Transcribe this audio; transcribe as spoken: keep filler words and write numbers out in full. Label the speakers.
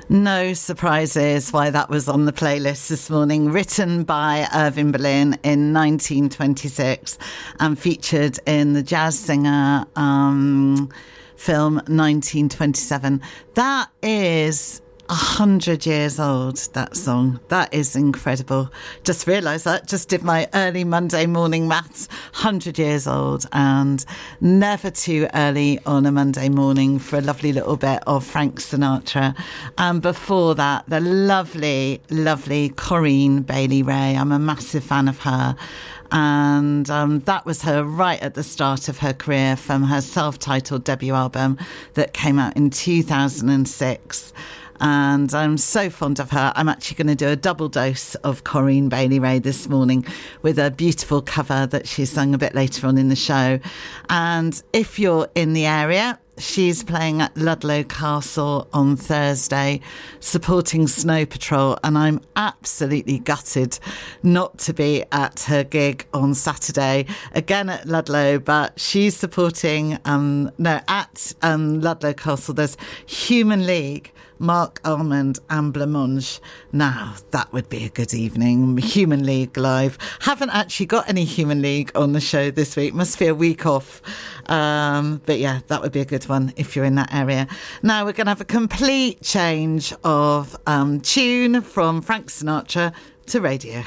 Speaker 1: No surprises why that was on the playlist this morning. Written by Irving Berlin in nineteen twenty-six and featured in the jazz singer um, film nineteen twenty-seven. That is a hundred years old, that song. That is incredible. Just realised that, just did my early Monday morning maths. Hundred years old, and never too early on a Monday morning for a lovely little bit of Frank Sinatra. And before that, the lovely, lovely Corinne Bailey Rae. I'm a massive fan of her. And um, that was her right at the start of her career, from her self-titled debut album that came out in two thousand six. And I'm so fond of her. I'm actually going to do a double dose of Corinne Bailey Rae this morning with a beautiful cover that she sung a bit later on in the show. And if you're in the area, she's playing at Ludlow Castle on Thursday, supporting Snow Patrol, and I'm absolutely gutted not to be at her gig on Saturday, again at Ludlow, but she's supporting, um, no, at um, Ludlow Castle, there's Human League, Mark Almond and Blancmange. Now, that would be a good evening. Human League live. Haven't actually got any Human League on the show this week. Must be a week off. Um, but yeah, that would be a good one if you're in that area. Now, we're going to have a complete change of um, tune from Frank Sinatra to Radiohead.